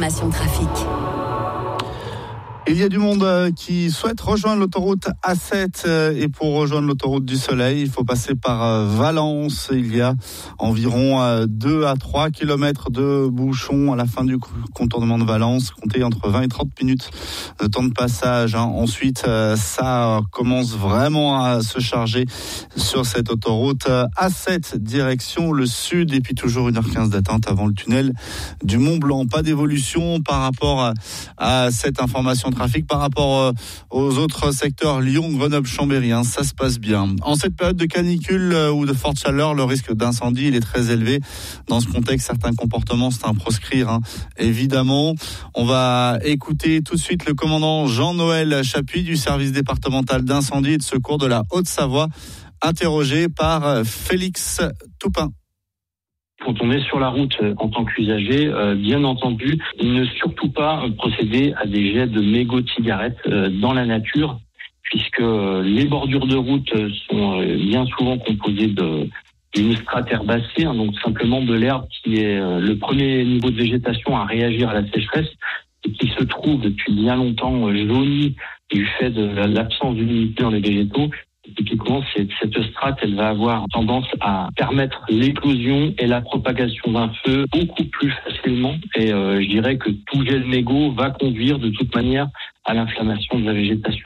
l'information trafic. Il y a du monde qui souhaite rejoindre l'autoroute A7 et pour rejoindre l'autoroute du Soleil, il faut passer par Valence. Il y a environ 2 à 3 kilomètres de bouchons à la fin du contournement de Valence. Comptez entre 20 et 30 minutes de temps de passage. Ensuite, ça commence vraiment à se charger sur cette autoroute A7 direction le sud et puis toujours 1h15 d'attente avant le tunnel du Mont Blanc. Pas d'évolution par rapport à cette information trafic par rapport aux autres secteurs Lyon, Grenoble, Chambéry, ça se passe bien. En cette période de canicule ou de forte chaleur, le risque d'incendie il est très élevé. Dans ce contexte, certains comportements c'est à proscrire, évidemment. On va écouter tout de suite le commandant Jean-Noël Chapuis du service départemental d'incendie et de secours de la Haute-Savoie, interrogé par Félix Toupin. Quand on est sur la route en tant qu'usager, bien entendu, ne surtout pas procéder à des jets de mégots de cigarettes dans la nature, puisque les bordures de route sont bien souvent composées d'une strate herbacée, donc simplement de l'herbe qui est le premier niveau de végétation à réagir à la sécheresse et qui se trouve depuis bien longtemps jaunie du fait de l'absence d'humidité dans les végétaux. Typiquement, cette strate, elle va avoir tendance à permettre l'éclosion et la propagation d'un feu beaucoup plus facilement. Et je dirais que tout jet de mégot va conduire de toute manière à l'inflammation de la végétation.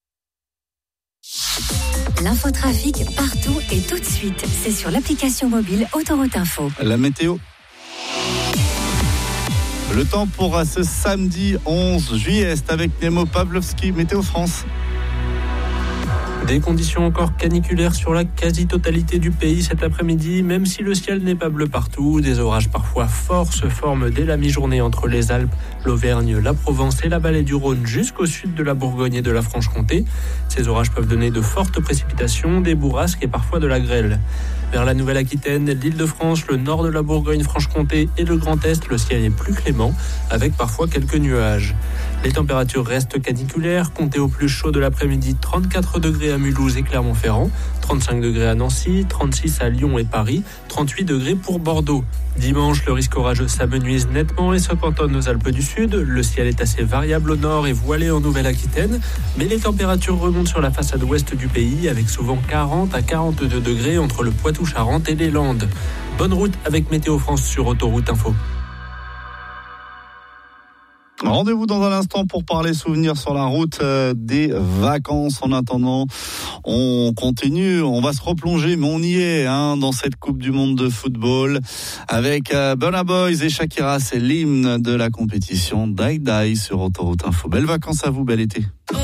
L'infotrafic partout et tout de suite. C'est sur l'application mobile Autoroute Info. La météo. Le temps pour ce samedi 11 juillet, c'est avec Nemo Pavlovski, Météo France. Des conditions encore caniculaires sur la quasi-totalité du pays cet après-midi, même si le ciel n'est pas bleu partout. Des orages parfois forts se forment dès la mi-journée entre les Alpes, l'Auvergne, la Provence et la vallée du Rhône jusqu'au sud de la Bourgogne et de la Franche-Comté. Ces orages peuvent donner de fortes précipitations, des bourrasques et parfois de la grêle. Vers la Nouvelle-Aquitaine, l'Île-de-France, le nord de la Bourgogne-Franche-Comté et le Grand Est, le ciel est plus clément, avec parfois quelques nuages. Les températures restent caniculaires, comptez au plus chaud de l'après-midi 34 degrés à Mulhouse et Clermont-Ferrand, 35 degrés à Nancy, 36 à Lyon et Paris, 38 degrés pour Bordeaux. Dimanche, le risque orageux s'amenuise nettement et se cantonne aux Alpes du Sud. Le ciel est assez variable au nord et voilé en Nouvelle-Aquitaine, mais les températures remontent sur la façade ouest du pays avec souvent 40 à 42 degrés entre le Poitou-Charentes et les Landes. Bonne route avec Météo France sur Autoroute Info. Rendez-vous dans un instant pour parler souvenirs sur la route des vacances. En attendant, on continue, on va se replonger, mais on y est dans cette Coupe du Monde de football avec Burna Boy et Shakira. C'est l'hymne de la compétition Die Die sur Autoroute Info. Belles vacances à vous, bel été.